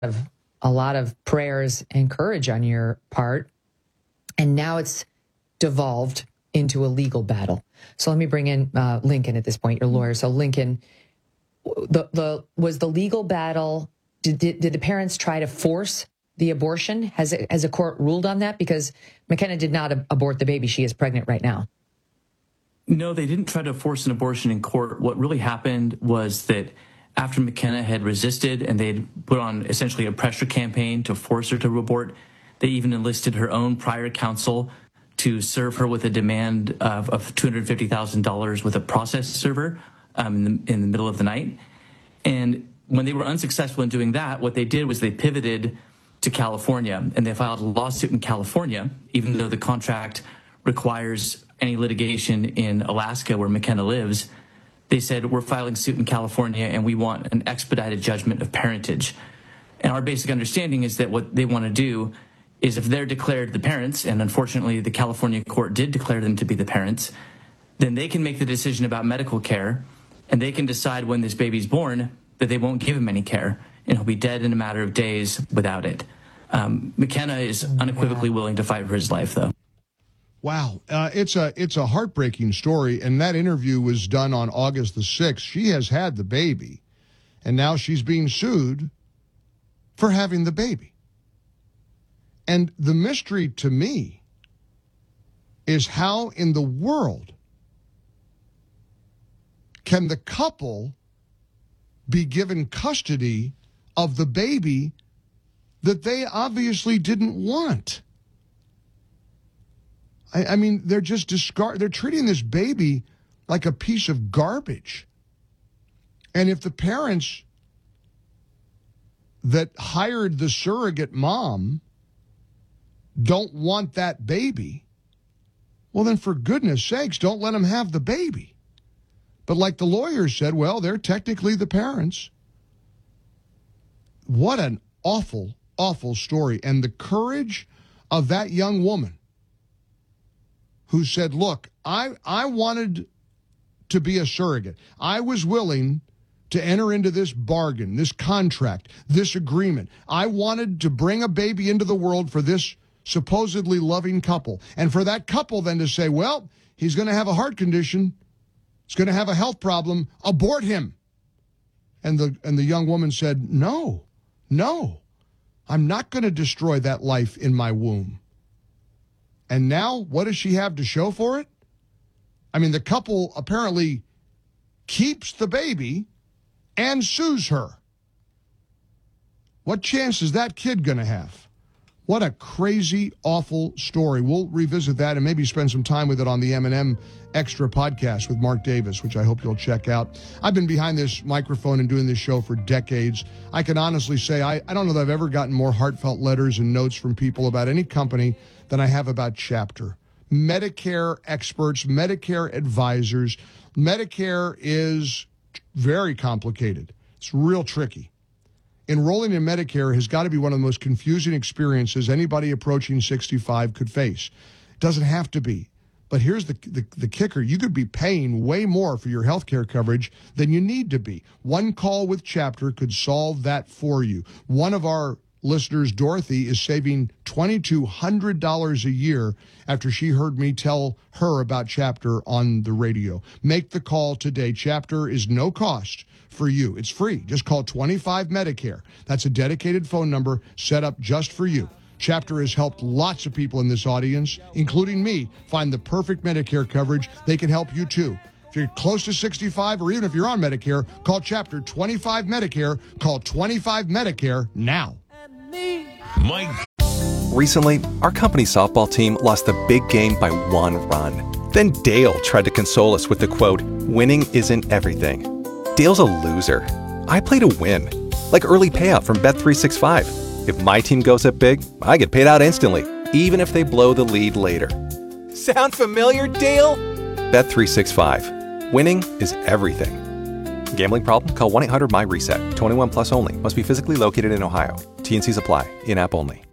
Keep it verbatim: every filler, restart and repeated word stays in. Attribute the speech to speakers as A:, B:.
A: of a lot of prayers and courage on your part. And now it's devolved into a legal battle. So let me bring in uh, Lincoln at this point, your lawyer. So Lincoln, the the was the legal battle, did, did, did the parents try to force the abortion? Has, it, has a court ruled on that? Because McKenna did not ab- abort the baby. She is pregnant right now.
B: No, they didn't try to force an abortion in court. What really happened was that after McKenna had resisted and they'd put on essentially a pressure campaign to force her to abort, they even enlisted her own prior counsel to serve her with a demand of, of two hundred fifty thousand dollars with a process server um, in, the, in the middle of the night. And when they were unsuccessful in doing that, what they did was they pivoted to California, and they filed a lawsuit in California, even though the contract requires any litigation in Alaska where McKenna lives. They said, we're filing suit in California and we want an expedited judgment of parentage. And our basic understanding is that what they want to do is if they're declared the parents, and unfortunately the California court did declare them to be the parents, then they can make the decision about medical care, and they can decide when this baby's born that they won't give him any care, and he'll be dead in a matter of days without it. Um, McKenna is unequivocally willing to fight for his life, though.
C: Wow. Uh, it's a it's a heartbreaking story, and that interview was done on August the sixth. She has had the baby, and now she's being sued for having the baby. And the mystery to me is how in the world can the couple be given custody of the baby that they obviously didn't want? I, I mean, they're just discard. They're treating this baby like a piece of garbage. And if the parents that hired the surrogate mom don't want that baby, well, then for goodness sakes, don't let them have the baby. But like the lawyer said, well, they're technically the parents. What an awful, awful story. And the courage of that young woman who said, look, I, I wanted to be a surrogate. I was willing to enter into this bargain, this contract, this agreement. I wanted to bring a baby into the world for this supposedly loving couple. And for that couple then to say, well, he's going to have a heart condition, he's going to have a health problem, abort him. And the and the young woman said, no, no, I'm not going to destroy that life in my womb. And now what does she have to show for it? I mean, the couple apparently keeps the baby and sues her. What chance is that kid going to have? What a crazy, awful story. We'll revisit that and maybe spend some time with it on the M and M Extra podcast with Mark Davis, which I hope you'll check out. I've been behind this microphone and doing this show for decades. I can honestly say I, I don't know that I've ever gotten more heartfelt letters and notes from people about any company than I have about Chapter. Medicare experts, Medicare advisors. Medicare is very complicated. It's real tricky. Enrolling in Medicare has got to be one of the most confusing experiences anybody approaching sixty-five could face. It doesn't have to be. But here's the, the, the kicker. You could be paying way more for your health care coverage than you need to be. One call with Chapter could solve that for you. One of our listeners, Dorothy, is saving two thousand two hundred dollars a year after she heard me tell her about Chapter on the radio. Make the call today. Chapter is no cost for you. It's free. Just call twenty-five Medicare. That's a dedicated phone number set up just for you. Chapter has helped lots of people in this audience, including me, find the perfect Medicare coverage. They can help you too. If you're close to sixty-five or even if you're on Medicare, call Chapter twenty-five Medicare. Call twenty-five Medicare now.
D: Mike. Recently, our company softball team lost the big game by one run. Then Dale tried to console us with the quote, "Winning isn't everything." Dale's a loser. I play to win. Like early payout from Bet three sixty-five. If my team goes up big, I get paid out instantly, even if they blow the lead later. Sound familiar, Dale? Bet three sixty-five. Winning is everything. Gambling problem? Call one eight hundred M Y RESET. twenty-one plus only. Must be physically located in Ohio. T N Cs apply. In-app only.